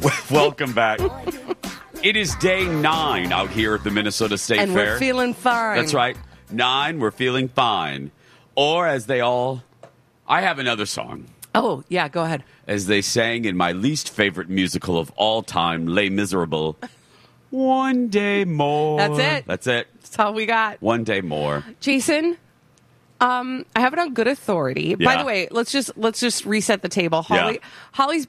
Welcome back. It is day 9 out here at the Minnesota State Fair. And we're feeling fine. That's right. 9, we're feeling fine. Or as they all... I have another song. Oh, yeah, go ahead. As they sang in my least favorite musical of all time, Les Miserables. One day more. That's it. That's it. That's all we got. One day more. Jason, I have it on good authority. Yeah. By the way, let's just reset the table. Holly's